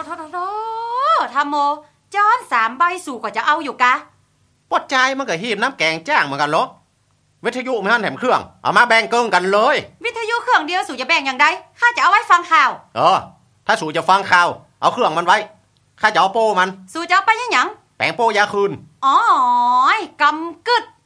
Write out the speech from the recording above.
โถทำโมจอน3 ใบสู่ก็จะเอาอยู่กะปดใจมันก็หีบน้ำแกงจ้างเหมือนกันหรอวิทยุไม่ทันแถมเครื่องเอามาแบ่งเกิงกันเลยวิทยุเครื่องเดียวสู่จะแบ่งอย่างใดข้าจะเอาไว้ฟังข่าวถ้าสู่จะฟังข่าวเอาเครื่องมันไว้ข้าจะเอาโป้มันสู่จะเอาไปยังแปลงโป้ยาคืนอ๋อกำกึด